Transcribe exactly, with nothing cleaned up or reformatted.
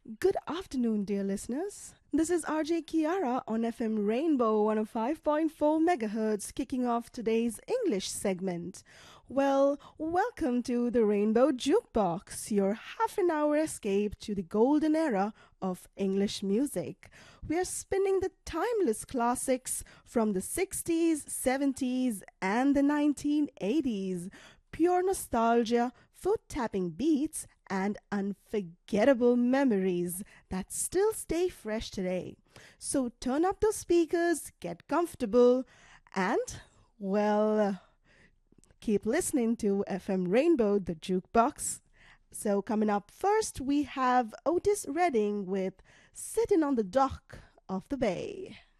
Good afternoon, dear listeners. This is R J Kiara on F M Rainbow one oh five point four megahertz, kicking off today's English segment. Well, welcome to the Rainbow Jukebox, your half an hour escape to the golden era of English music. We are spinning the timeless classics from the sixties, seventies, and the nineteen eighties. Pure nostalgia, foot tapping beats, and unforgettable memories that still stay fresh today. So turn up those speakers, get comfortable, and, well, keep listening to F M Rainbow, the jukebox. So, coming up first, we have Otis Redding with Sitting on the Dock of the Bay.